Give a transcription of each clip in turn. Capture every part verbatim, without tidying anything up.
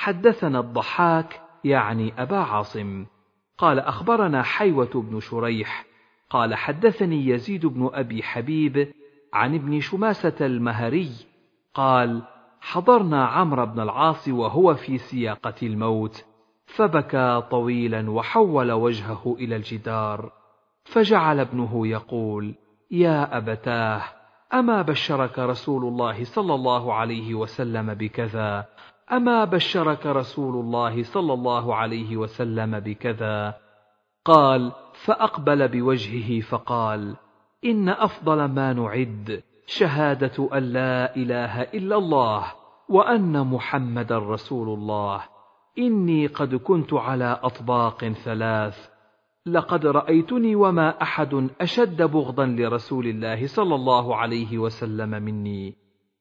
حدثنا الضحاك يعني أبا عاصم قال أخبرنا حيوة بن شريح قال حدثني يزيد بن أبي حبيب عن ابن شماسة المهري قال حضرنا عمرو بن العاص وهو في سياقة الموت، فبكى طويلا وحول وجهه إلى الجدار، فجعل ابنه يقول: يا أبتاه، أما بشرك رسول الله صلى الله عليه وسلم بكذا؟ أما بشرك رسول الله صلى الله عليه وسلم بكذا؟ قال: فأقبل بوجهه فقال: إن أفضل ما نعد شهادة أن لا إله إلا الله وأن محمد رسول الله. إني قد كنت على أطباق ثلاث، لقد رأيتني وما أحد أشد بغضا لرسول الله صلى الله عليه وسلم مني،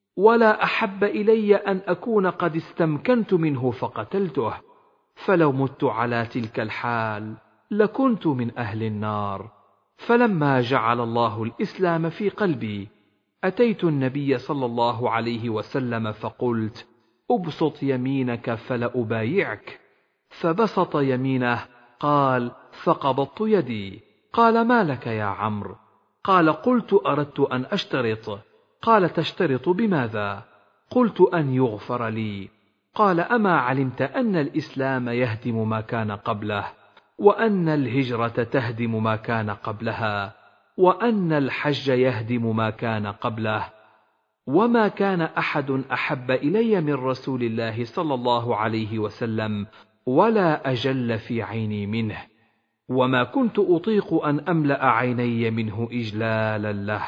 ولا أحب إلي أن أكون قد استمكنت منه فقتلته، فلو مت على تلك الحال لكنت من أهل النار. فلما جعل الله الإسلام في قلبي أتيت النبي صلى الله عليه وسلم فقلت: أبسط يمينك فلأبايعك. فبسط يمينه. قال: فقبضت يدي. قال: ما لك يا عمرو؟ قال: قلت أردت أن أشترط. قال: تشترط بماذا؟ قلت: أن يغفر لي. قال: أما علمت أن الإسلام يهدم ما كان قبله، وأن الهجرة تهدم ما كان قبلها، وأن الحج يهدم ما كان قبله، وما كان أحد أحب إلي من رسول الله صلى الله عليه وسلم ولا أجل في عيني منه، وما كنت أطيق أن أملأ عيني منه إجلالا له،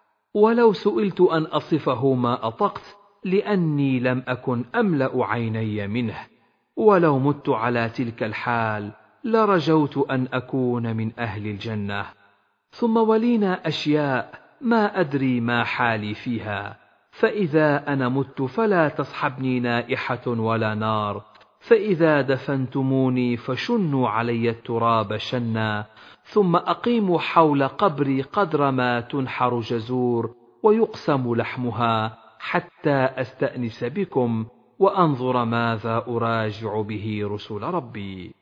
ولو سئلت أن أصفه ما أطقت، لأني لم أكن أملأ عيني منه، ولو مت على تلك الحال لرجوت أن أكون من أهل الجنة. ثم ولينا أشياء ما أدري ما حالي فيها، فإذا أنا مت فلا تصحبني نائحة ولا نار، فإذا دفنتموني فشنوا علي التراب شنا، ثم أقيموا حول قبري قدر ما تنحر جزور ويقسم لحمها، حتى أستأنس بكم وأنظر ماذا أراجع به رسل ربي.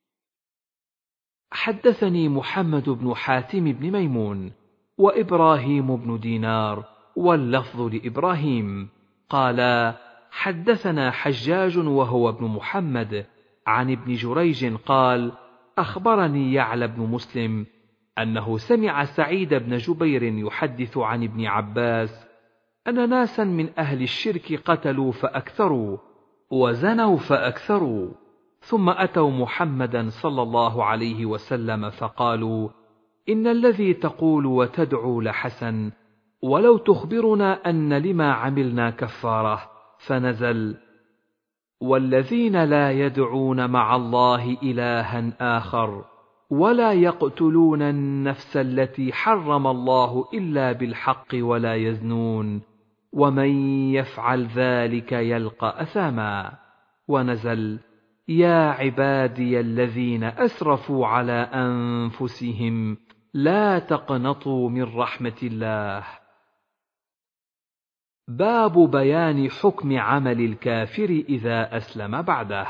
حدثني محمد بن حاتم بن ميمون وإبراهيم بن دينار واللفظ لإبراهيم قالا: حدثنا حجاج وهو ابن محمد عن ابن جريج قال: أخبرني يعلى بن مسلم أنه سمع سعيد بن جبير يحدث عن ابن عباس أن ناسا من أهل الشرك قتلوا فأكثروا وزنوا فأكثروا، ثم أتوا محمدا صلى الله عليه وسلم فقالوا: إن الذي تقول وتدعو لحسن، ولو تخبرنا أن لما عملنا كفارة. فنزل: والذين لا يدعون مع الله إلها آخر ولا يقتلون النفس التي حرم الله إلا بالحق ولا يزنون، ومن يفعل ذلك يلقى أثاما. ونزل: يا عبادي الذين أسرفوا على أنفسهم لا تقنطوا من رحمة الله. باب بيان حكم عمل الكافر إذا أسلم بعده.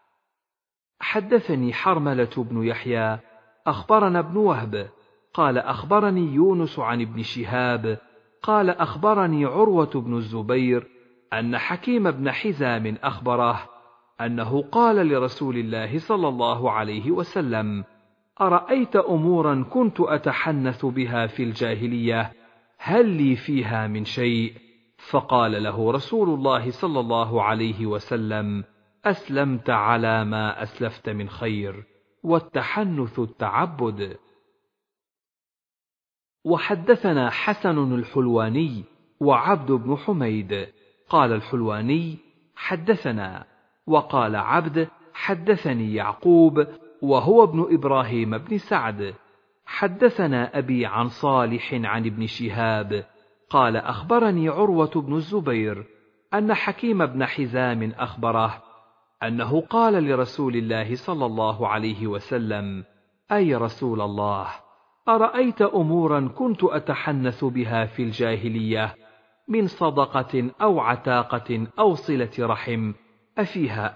حدثني حرملة بن يحيى أخبرنا ابن وهب قال أخبرني يونس عن ابن شهاب قال أخبرني عروة بن الزبير أن حكيم بن حزام أخبره أنه قال لرسول الله صلى الله عليه وسلم: أرأيت أمورا كنت أتحنث بها في الجاهلية، هل لي فيها من شيء؟ فقال له رسول الله صلى الله عليه وسلم: أسلمت على ما أسلفت من خير، والتحنث التعبد. وحدثنا حسن الحلواني وعبد بن حميد قال الحلواني: حدثنا، وقال عبد: حدثني يعقوب وهو ابن إبراهيم بن سعد حدثنا أبي عن صالح عن ابن شهاب قال أخبرني عروة بن الزبير أن حكيم بن حزام أخبره أنه قال لرسول الله صلى الله عليه وسلم: أي رسول الله، أرأيت أمورا كنت أتحنث بها في الجاهلية من صدقة أو عتاقة أو صلة رحم، أفيها